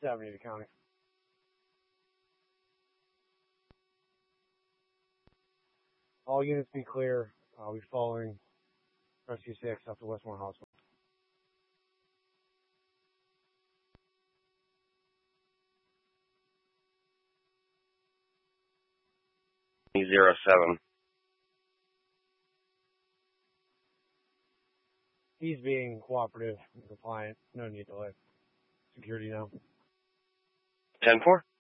70 to county. All units be clear. We're following Rescue 6 up to Westmore Hospital. Zero 07. He's being cooperative and compliant. No need to let security know. 10-4.